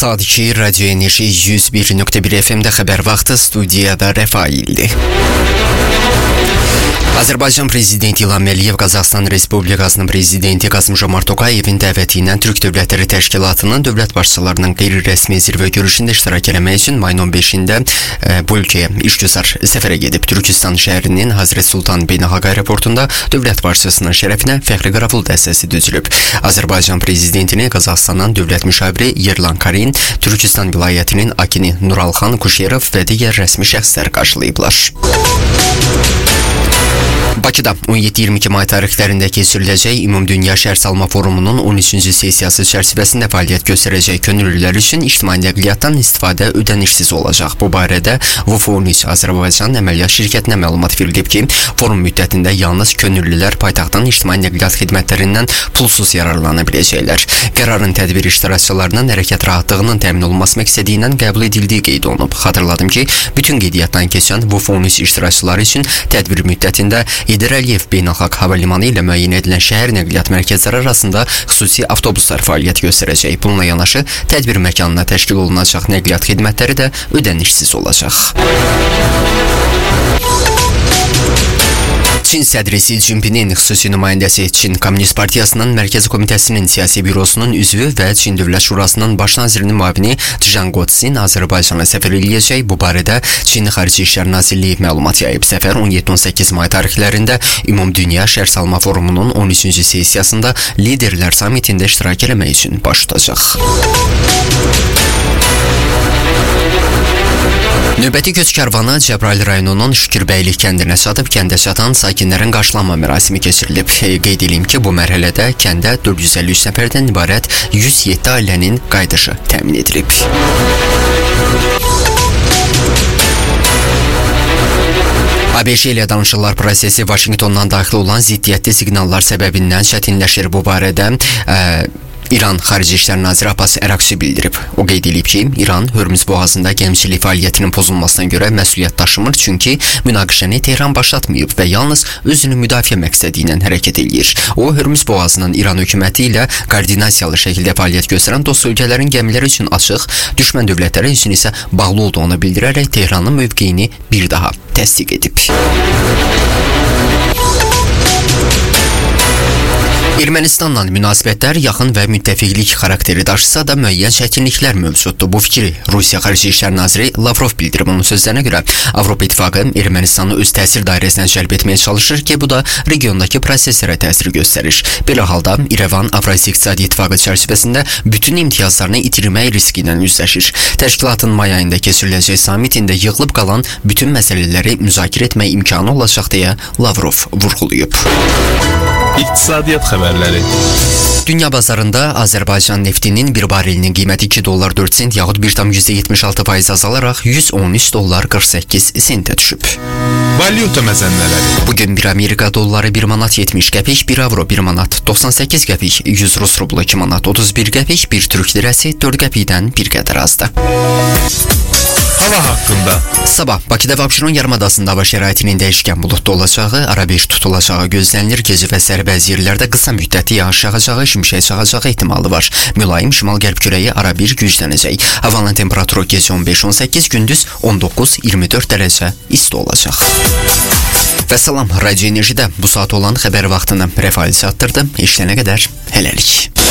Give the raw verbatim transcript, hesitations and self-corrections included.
Saat iki Radyo Enerji yüz bir nokta bir F M'de haber vaxtı, studiyada Rəfaildir. Azərbaycan Prezidenti İlham Əliyev Qazaxıstan Respublikasının Prezidenti Qasım-Jomart Tokayevin dəvəti ilə Türk Dövlətləri Təşkilatının dövlət başçılarının qeyri-rəsmi zirvə görüşündə iştirak etmək üçün mayın on beşində e, bu ölkəyə işgüzar səfərə gedib. Türkistan şəhərinin Hazreti Sultan Beynəlxalq Aeroportunda dövlət başçısının şərəfinə fəxri qaravul dəstəsi düzülüb. Azərbaycan Prezidentini Qazaxıstanın dövlət müşaviri Yerlan Karin, Türkistan vilayətinin akini Nuralxan Kuşerov və digər rəsmi şəxslər qarşılayıblar. Bakıda on yeddi iyirmi iki may tarixlərində keçiriləcək Ümumdünya Şəhərsalma Forumunun on üçüncü sessiyası çərçivəsində fəaliyyət göstərəcək könüllülər üçün ictimai nəqliyyatdan istifadə ödənişsiz olacaq. Bu barədə V F on üç Azərbaycan əməliyyat şirkətinə məlumat verilib ki, forum müddətində yalnız könüllülər paytaxtın ictimai nəqliyyat xidmətlərindən pulsuz yararlana biləcəklər. Qərarın tədbir iştirakçılarının hərəkət rahatlığının təmin olunması məqsədi ilə qəbul edildiyi qeyd olunub. Xatırladım ki, bütün qeydiyyatdan keçən V F on üç iştirakçıları üçün tədbir müddətində Heydər Əliyev Beynəlxalq Hava Limanı ilə müəyyən edilən şəhər nəqliyyat mərkəzləri arasında xüsusi avtobuslar fəaliyyət göstərəcək. Bununla yanaşı, tədbir məkanına təşkil olunacaq nəqliyyat xidmətləri də ödənişsiz olacaq. Çin sədri Si Jinpingin xüsusi nümayəndəsi Çin Komünist Partiyasının Mərkəzi Komitəsinin siyasi bürosunun üzvü və Çin Dövlət Şurasının baş nazirinin müavini Zhang Guoxin Azərbaycana səfər eləyəcək. Bu barədə Çin Xarici İşlər Nazirliyi məlumat yayıb. Səfər on yeddi on səkkiz may tarixlərində Ümumdünya Şəhərsalma Forumunun on üçüncü sessiyasında liderlər samitində iştirak etmək üçün baş tutacaq. Növbəti köç karvanı Cəbrayıl rayonunun Şükürbəylik kəndinə çatıb, kəndə çatan sakinlərin qarşılanma mərasimi keçirilib. Qeyd edeyim ki, bu mərhələdə kəndə dörd yüz əlli üç nəfərdən ibarət yüz yeddi ailənin qayıdışı təmin edilib. ABŞ ilə danışıqlar prosesi Vaşinqtondan daxil olan ziddiyyətli siqnallar səbəbindən çətinləşir. Bu barədə ə, İran Xarici İşlər Naziri Abbas Əraqçı bildirib. O qeyd edib ki, İran Hörmüz boğazında gəmiçilik fəaliyyətinin pozulmasına görə məsuliyyət daşımır, çünki münaqişəni Tehran başlatmayıb və yalnız özünü müdafiə məqsədi ilə hərəkət edir. O, Hörmüz boğazının İran hökuməti ilə koordinasiyalı şəkildə fəaliyyət göstərən dost ölkələrin gəmiləri üçün açıq, düşmən dövlətləri üçün isə bağlı olduğunu bildirərək Tehranın mövqeyini bir daha təsdiq edib. Ermənistanla münasibətlər yaxın və müttəfiqlik xarakteri daşısa da müəyyən çətinliklər mövcuddur. Bu fikri Rusiya Xarici İşlər Naziri Lavrov bildirib. Onun sözlərinə görə Avropa İttifaqı Ermənistanı öz təsir dairəsinə cəlb etməyə çalışır ki, bu da regiondakı proseslərə təsir göstərir. Belə halda İrəvan Avrasiya İqtisadi İttifaqı çərçivəsində bütün imtiyazlarını itirmək riski ilə üzləşir. Təşkilatın may ayında keçiriləcək samitində yığılıb qalan bütün məsələləri müzakirə etmək imkanı olacaq deyə Lavrov vurğulayıb. İqtisadiyyat xəbərləri. Dünya bazarında Azərbaycan neftinin bir barilinin qiyməti iki dollar dörd sent yaxud bir tam yüzdə yetmiş altı faiz azalaraq yüz on üç dollar qırx səkkiz sentə düşüb. Valyuta məzənələri. Bugün bir Amerika dolları bir manat yetmiş qəpik, bir avro bir manat doxsan səkkiz qəpik, yüz Rus rublu iki manat otuz bir qəpik, bir Türk lirəsi dörd qəpikdən bir qədər azdır. Hava haqqında. Sabah Bakıda və Abşeron yarımadasında hava şəraitinin dəyişkən buludlu olacağı, arabir tutulacağı gözlənilir. Gecə və səhər bəzi yerlərdə qısa müddətli yağış yağacağı, şimşək çaxacağı ehtimalı var. Mülayim şimal-qərb küləyi arabir güclənəcək. Havanın temperaturu gecə on beş on səkkiz, gündüz on doqquz iyirmi dörd dərəcə isti olacaq. Və salam, Radyo Enerjidə bu saat olan xəbər vaxtını Rəfail çatdırdı. İşlənə qədər hələlik.